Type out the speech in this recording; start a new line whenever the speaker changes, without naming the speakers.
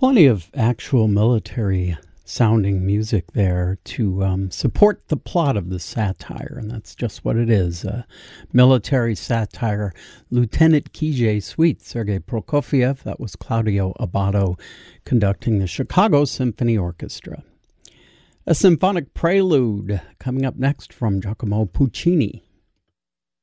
Plenty of actual military sounding music there to support the plot of the satire, and that's just what it is. Military satire. Lieutenant Kijé Suite, Sergei Prokofiev. That was Claudio Abbado conducting the Chicago Symphony Orchestra. A symphonic prelude coming up next from Giacomo Puccini.